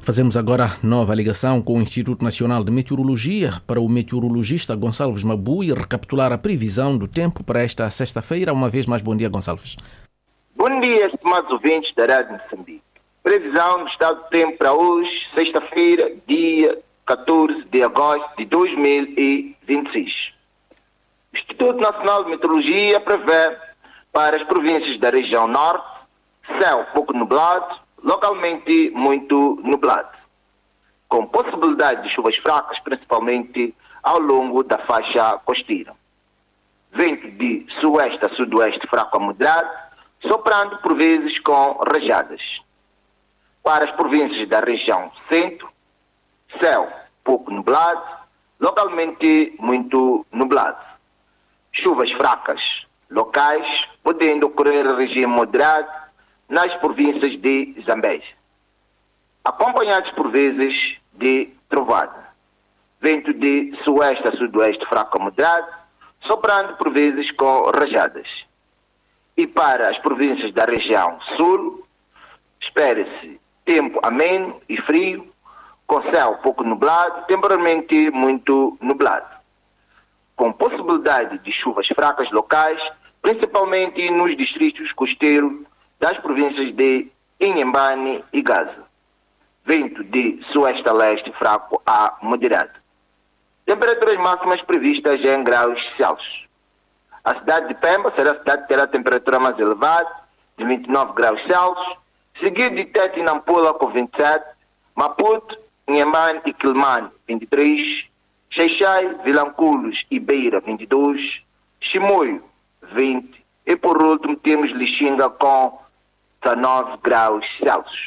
Fazemos agora nova ligação com o Instituto Nacional de Meteorologia para o meteorologista Gonçalves Mabui recapitular a previsão do tempo para esta sexta-feira. Uma vez mais, bom dia, Gonçalves. Bom dia, estimados ouvintes da Rádio Moçambique. Previsão do estado do tempo para hoje, sexta-feira, dia 14 de agosto de 2026. O Instituto Nacional de Meteorologia prevê para as províncias da região norte, céu pouco nublado, localmente muito nublado, com possibilidade de chuvas fracas, principalmente ao longo da faixa costeira. Vento de sueste a sudoeste fraco a moderado, soprando por vezes com rajadas. Para as províncias da região centro, céu pouco nublado, localmente muito nublado. Chuvas fracas locais, podendo ocorrer em regime moderado nas províncias de Zambésia, acompanhados por vezes de trovada. Vento de sueste a sudoeste fraco a moderado, soprando por vezes com rajadas. E para as províncias da região sul, espera-se tempo ameno e frio, com céu pouco nublado, temporariamente muito nublado, com possibilidade de chuvas fracas locais, principalmente nos distritos costeiros das províncias de Inhambane e Gaza. Vento de sueste a leste fraco a moderado. Temperaturas máximas previstas em graus Celsius. A cidade de Pemba será a cidade que terá a temperatura mais elevada, de 29 graus Celsius, seguido de Tete e Nampula com 27, Maputo, Inhambane e Quilmane 23, Xai-Xai, Vilanculos e Beira 22, Chimoio 20 e por último temos Lixinga com 19 graus Celsius.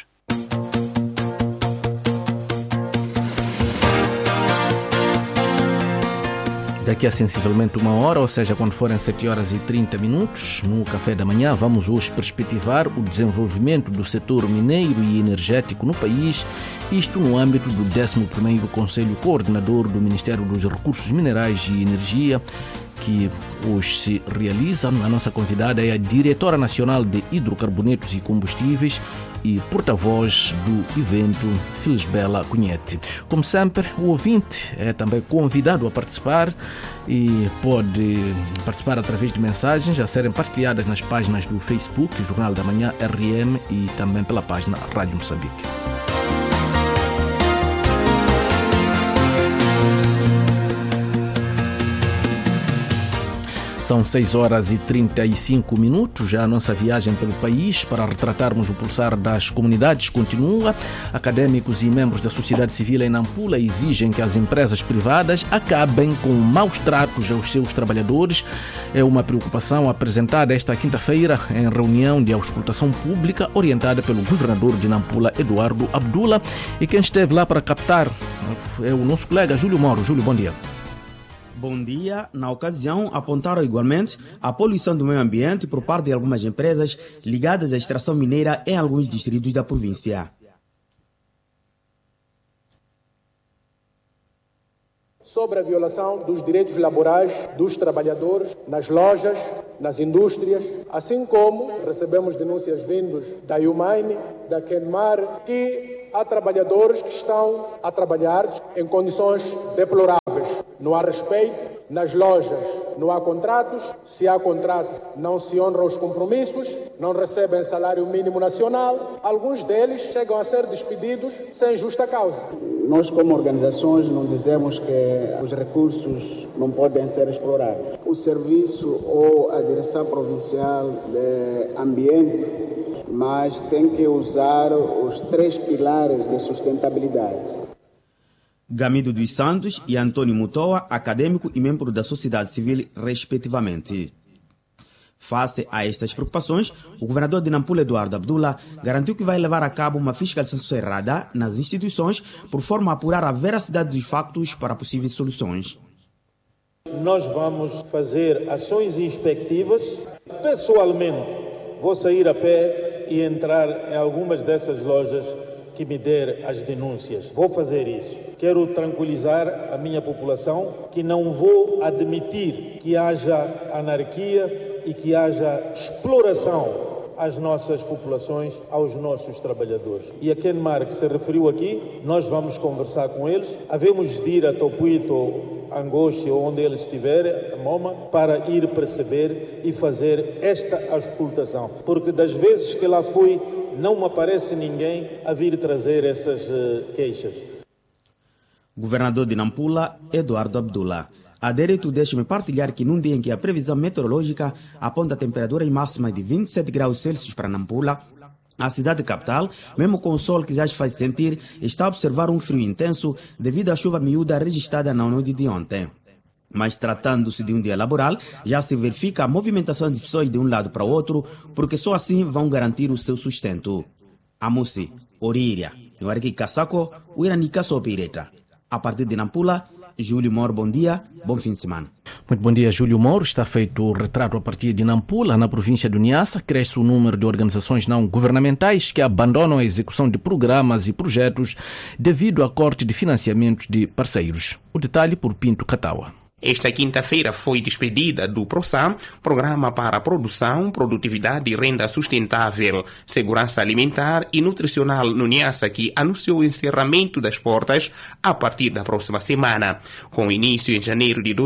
Daqui a sensivelmente uma hora, ou seja, quando forem 7 horas e 30 minutos, no café da manhã, vamos hoje perspectivar o desenvolvimento do setor mineiro e energético no país, isto no âmbito do 11º Conselho Coordenador do Ministério dos Recursos Minerais e Energia, que hoje se realiza. A nossa convidada é a Diretora Nacional de Hidrocarbonetos e Combustíveis e porta-voz do evento, Felisbela Cunhete. Como sempre, o ouvinte é também convidado a participar e pode participar através de mensagens a serem partilhadas nas páginas do Facebook, Jornal da Manhã RM e também pela página Rádio Moçambique. São 6 horas e 35 minutos. Já a nossa viagem pelo país para retratarmos o pulsar das comunidades continua. Académicos e membros da sociedade civil em Nampula exigem que as empresas privadas acabem com maus tratos aos seus trabalhadores. É uma preocupação apresentada esta quinta-feira em reunião de auscultação pública orientada pelo governador de Nampula, Eduardo Abdullah. E quem esteve lá para captar é o nosso colega Júlio Moro. Júlio, bom dia. Bom dia. Na ocasião, apontaram igualmente a poluição do meio ambiente por parte de algumas empresas ligadas à extração mineira em alguns distritos da província. Sobre a violação dos direitos laborais dos trabalhadores nas lojas, nas indústrias, assim como recebemos denúncias vindas da Yumaine, da Kenmar, que há trabalhadores que estão a trabalhar em condições deploráveis. Não há respeito nas lojas, não há contratos. Se há contratos, não se honram os compromissos, não recebem salário mínimo nacional. Alguns deles chegam a ser despedidos sem justa causa. Nós, como organizações, não dizemos que os recursos não podem ser explorados. O serviço ou a direção provincial de ambiente, mas tem que usar os 3 pilares de sustentabilidade. Gamido dos Santos e Antônio Mutoa, acadêmico e membro da sociedade civil, respectivamente. Face a estas preocupações, o governador de Nampula, Eduardo Abdullah, garantiu que vai levar a cabo uma fiscalização errada nas instituições por forma a apurar a veracidade dos factos para possíveis soluções. Nós vamos fazer ações inspectivas. Pessoalmente, vou sair a pé e entrar em algumas dessas lojas que me der as denúncias. Vou fazer isso. Quero tranquilizar a minha população que não vou admitir que haja anarquia e que haja exploração às nossas populações, aos nossos trabalhadores. E a Kenmar, que se referiu aqui, nós vamos conversar com eles. Havemos de ir a Topuito, Angoche, ou onde eles estiverem, a Moma, para ir perceber e fazer esta auscultação. Porque das vezes que lá fui, não me aparece ninguém a vir trazer essas queixas. Governador de Nampula, Eduardo Abdullah. Adérito, deixe-me partilhar que num dia em que a previsão meteorológica aponta temperaturas máximas de 27 graus Celsius para Nampula, a cidade capital, mesmo com o sol que já se faz sentir, está a observar um frio intenso devido à chuva miúda registrada na noite de ontem. Mas tratando-se de um dia laboral, já se verifica a movimentação de pessoas de um lado para o outro, porque só assim vão garantir o seu sustento. Amusi, Oriria, no Arqui Casaco, o Iranica Sopireta. A partir de Nampula, Júlio Moro, bom dia, bom fim de semana. Muito bom dia, Júlio Moro. Está feito o retrato a partir de Nampula, na província do Niassa. Cresce o número de organizações não governamentais que abandonam a execução de programas e projetos devido a corte de financiamentos de parceiros. O detalhe por Pinto Catawa. Esta quinta-feira foi despedida do PROSAM, Programa para a Produção, Produtividade e Renda Sustentável, Segurança Alimentar e Nutricional no Niassa, que anunciou o encerramento das portas a partir da próxima semana. Com início em janeiro de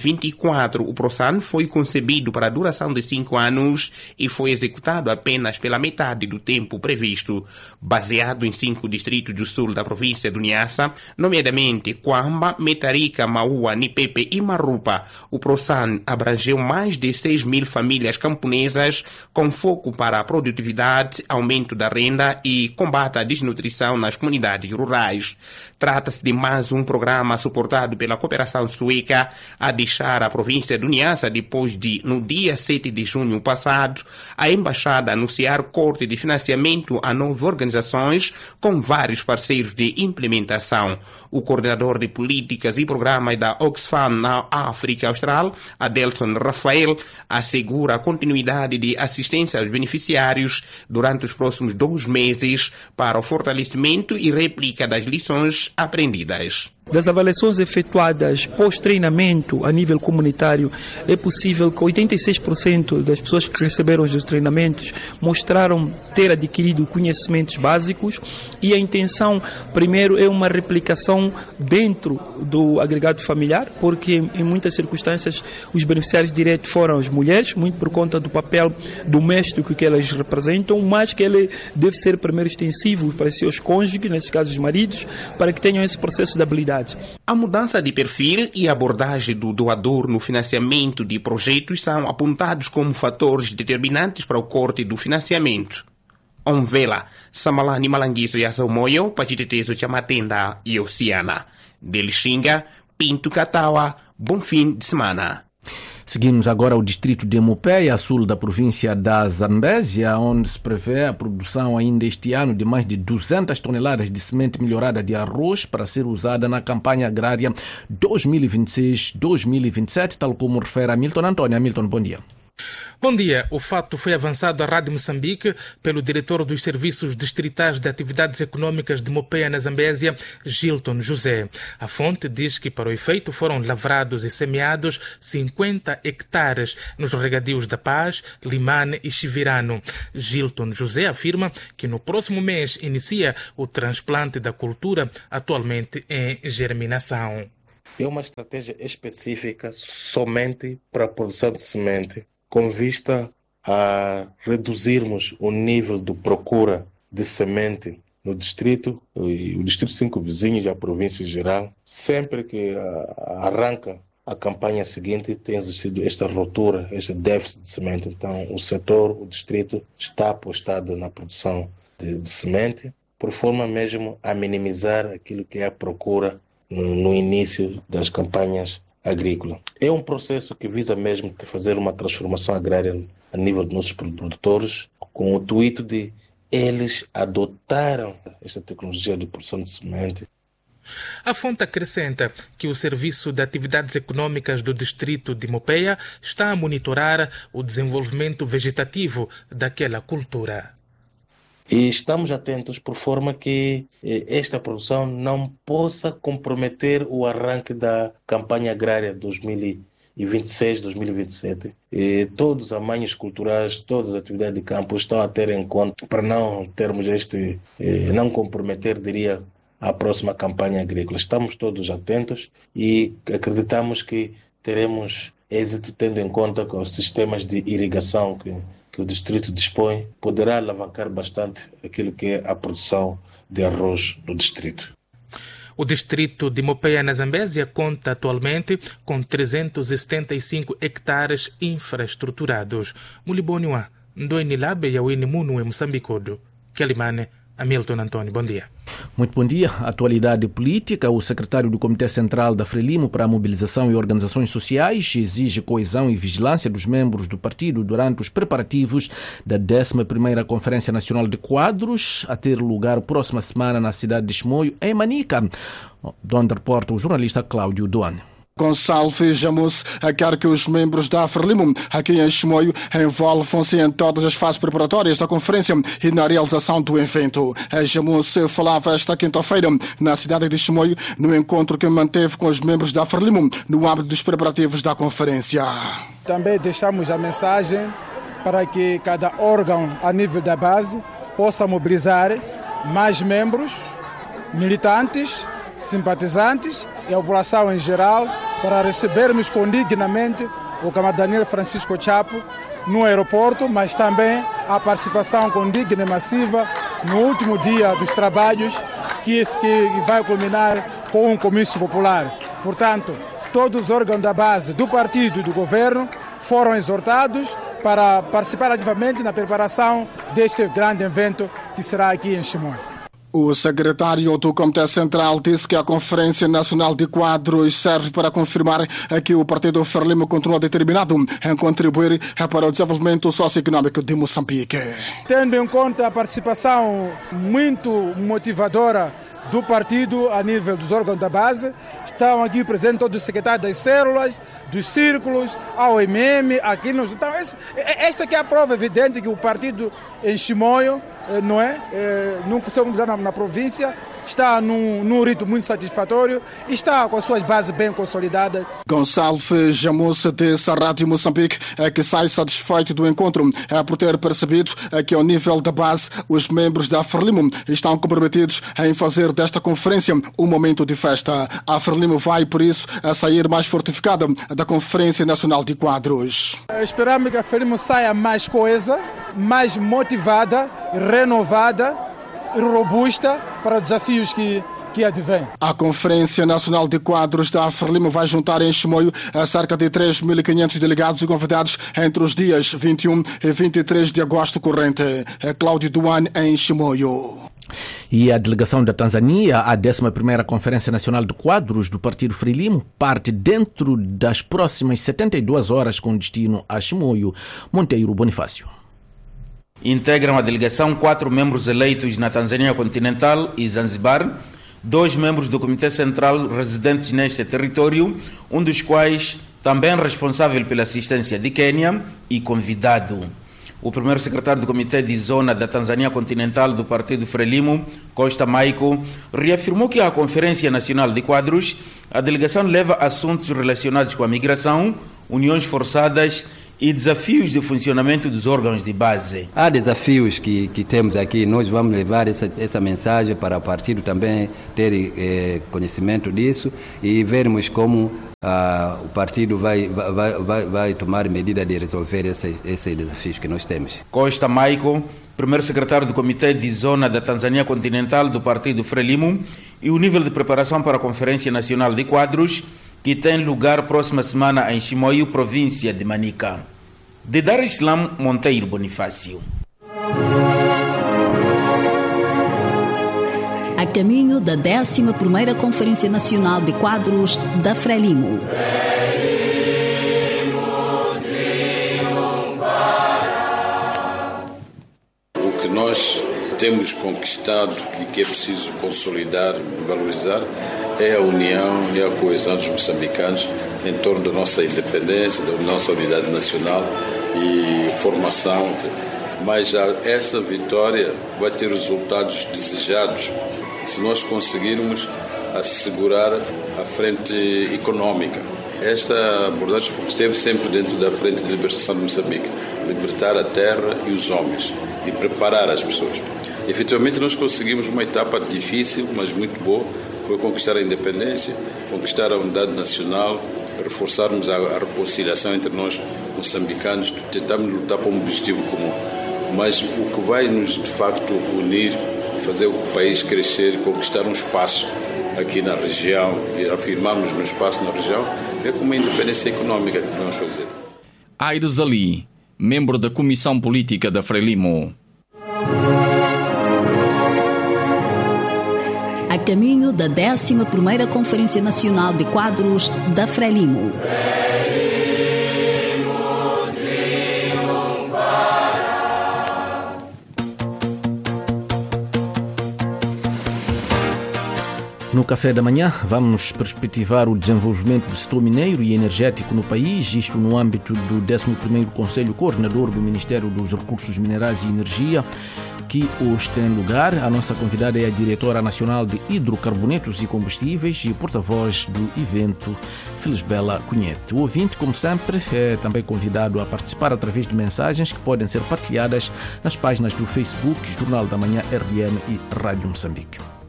2024, o PROSAM foi concebido para a duração de 5 anos e foi executado apenas pela metade do tempo previsto. Baseado em 5 distritos do sul da província do Niassa, nomeadamente Quamba, Metarica, Maua, Nipepe e Marupa, o PROSAM abrangeu mais de 6.000 famílias camponesas com foco para a produtividade, aumento da renda e combate à desnutrição nas comunidades rurais. Trata-se de mais um programa suportado pela cooperação sueca a deixar a província do Niassa depois de, no dia 7 de junho passado, a embaixada anunciar corte de financiamento a 9 organizações com vários parceiros de implementação. O coordenador de políticas e programas da Oxfam na África Austral, Adelson Rafael, assegura a continuidade de assistência aos beneficiários durante os próximos 2 meses para o fortalecimento e réplica das lições aprendidas. Das avaliações efetuadas pós-treinamento a nível comunitário, é possível que 86% das pessoas que receberam os treinamentos mostraram ter adquirido conhecimentos básicos e a intenção, primeiro, é uma replicação dentro do agregado familiar, porque em muitas circunstâncias os beneficiários diretos foram as mulheres, muito por conta do papel doméstico que elas representam, mas que ele deve ser primeiro extensivo para seus cônjuges, nesse caso os maridos, para que tenham esse processo de habilidade. A mudança de perfil e abordagem do doador no financiamento de projetos são apontados como fatores determinantes para o corte do financiamento. Onvela, Samalani Malanguizo e Azomoyo, Pachitetezo Chamatenda e Oceana. Delixinga, Pinto Catawa, bom fim de semana. Seguimos agora o distrito de Mupeia, a sul da província da Zambésia, onde se prevê a produção ainda este ano de mais de 200 toneladas de semente melhorada de arroz para ser usada na campanha agrária 2026-2027, tal como refere Hamilton Antônio. Hamilton, bom dia. Bom dia. O fato foi avançado à Rádio Moçambique pelo diretor dos Serviços Distritais de Atividades Econômicas de Mupeia, na Zambésia, Gilton José. A fonte diz que, para o efeito, foram lavrados e semeados 50 hectares nos regadios da Paz, Limane e Chivirano. Gilton José afirma que no próximo mês inicia o transplante da cultura, atualmente em germinação. É uma estratégia específica somente para a produção de semente, com vista a reduzirmos o nível de procura de semente no distrito, e o distrito 5 vizinhos e a província em geral. Sempre que arranca a campanha seguinte, tem existido esta ruptura, este déficit de semente. Então, o setor, o distrito, está apostado na produção de semente, por forma mesmo a minimizar aquilo que é a procura no início das campanhas agrícolas. É um processo que visa mesmo fazer uma transformação agrária a nível dos nossos produtores, com o intuito de eles adotaram esta tecnologia de produção de semente. A fonte acrescenta que o Serviço de Atividades Econômicas do Distrito de Mupeia está a monitorar o desenvolvimento vegetativo daquela cultura. E estamos atentos por forma que esta produção não possa comprometer o arranque da campanha agrária 2026 2026, 2027. E todos os amanhos culturais, todas as atividades de campo estão a ter em conta para não termos não comprometer, diria, a próxima campanha agrícola. Estamos todos atentos e acreditamos que teremos êxito tendo em conta que os sistemas de irrigação que o distrito dispõe poderá alavancar bastante aquilo que é a produção de arroz no distrito. O distrito de Mopeia, na Zambésia, conta atualmente com 375 hectares infraestruturados. Mulibonua, Ndoinilabe, Yawini Munu, em Moçambique. Kelimane, Hamilton Antônio, bom dia. Muito bom dia. Atualidade política. O secretário do Comitê Central da Frelimo para a Mobilização e Organizações Sociais exige coesão e vigilância dos membros do partido durante os preparativos da 11ª Conferência Nacional de Quadros, a ter lugar próxima semana na cidade de Chimoio, em Manica, onde reporta o jornalista Cláudio Duane. Gonçalves Jamus quer que os membros da Frelimo aqui em Chimoio envolvam-se em todas as fases preparatórias da conferência e na realização do evento. Jamus falava esta quinta-feira na cidade de Chimoio no encontro que manteve com os membros da Frelimo no âmbito dos preparativos da conferência. Também deixamos a mensagem para que cada órgão a nível da base possa mobilizar mais membros, militantes, simpatizantes e a população em geral para recebermos dignamente o camarada Daniel Francisco Chapo no aeroporto, mas também a participação condigna e massiva no último dia dos trabalhos que vai culminar com um comício popular. Portanto, todos os órgãos da base do partido e do governo foram exortados para participar ativamente na preparação deste grande evento que será aqui em Chimoio. O secretário do Comitê Central disse que a Conferência Nacional de Quadros serve para confirmar que o Partido Frelimo continua determinado em contribuir para o desenvolvimento socioeconômico de Moçambique. Tendo em conta a participação muito motivadora do partido a nível dos órgãos da base, estão aqui presentes todos os secretários das células, dos círculos, a OMM, aqui nos... Então, esta aqui é a prova evidente que o partido em Chimoio, não consegue mudar na província, está num ritmo muito satisfatório e está com as suas bases bem consolidadas. Gonçalves Jamus disse à Rádio Moçambique que sai satisfeito do encontro por ter percebido que ao nível da base os membros da Frelimo estão comprometidos em fazer desta conferência um momento de festa. A Frelimo vai, por isso, sair mais fortificada da Conferência Nacional de Quadros. Esperamos que a Frelimo saia mais coesa, mais motivada, renovada e robusta para os desafios que advêm. A Conferência Nacional de Quadros da Frelimo vai juntar em Chimoio cerca de 3.500 delegados e convidados entre os dias 21 e 23 de agosto corrente. Cláudio Duane, em Chimoio. E a delegação da Tanzânia, a 11ª Conferência Nacional de Quadros do Partido Frelimo, parte dentro das próximas 72 horas com destino a Chimoio. Monteiro Bonifácio. Integram a delegação 4 membros eleitos na Tanzânia continental e Zanzibar, 2 membros do Comitê Central residentes neste território, um dos quais também responsável pela assistência de Quênia e convidado. O primeiro secretário do Comitê de Zona da Tanzânia Continental do Partido Frelimo, Costa Maico, reafirmou que à Conferência Nacional de Quadros, a delegação leva assuntos relacionados com a migração, uniões forçadas e desafios de funcionamento dos órgãos de base. Há desafios que temos aqui, nós vamos levar essa mensagem para o partido também ter conhecimento disso e vermos como o partido vai tomar medida de resolver esses desafios que nós temos. Costa Maico, primeiro secretário do Comitê de Zona da Tanzânia Continental do Partido Frelimo, e o nível de preparação para a Conferência Nacional de Quadros, que tem lugar próxima semana em Chimoio, província de Manica. De Dar es Salaam, Monteiro Bonifácio. A caminho da 11ª Conferência Nacional de Quadros da Frelimo. O que nós temos conquistado e que é preciso consolidar e valorizar é a união e a coesão dos moçambicanos em torno da nossa independência, da nossa unidade nacional e formação. Mas essa vitória vai ter resultados desejados se nós conseguirmos assegurar a frente econômica. esta abordagem esteve sempre dentro da Frente de Libertação de Moçambique, libertar a terra e os homens e preparar as pessoas. E, efetivamente, nós conseguimos uma etapa difícil, mas muito boa, foi conquistar a independência, conquistar a unidade nacional, reforçarmos a reconciliação entre nós moçambicanos, tentarmos lutar por um objetivo comum. Mas o que vai nos, de facto, unir, fazer o país crescer, conquistar um espaço aqui na região e afirmarmos no espaço na região, é como a independência econômica que vamos fazer. Aires Ali, membro da Comissão Política da Frelimo. A caminho da 11ª Conferência Nacional de Quadros da Frelimo. No café da manhã, vamos perspectivar o desenvolvimento do setor mineiro e energético no país, isto no âmbito do 11º Conselho Coordenador do Ministério dos Recursos Minerais e Energia, que hoje tem lugar. A nossa convidada é a Diretora Nacional de Hidrocarbonetos e Combustíveis e porta-voz do evento, Felisbela Cunhete. O ouvinte, como sempre, é também convidado a participar através de mensagens que podem ser partilhadas nas páginas do Facebook, Jornal da Manhã RN e Rádio Moçambique.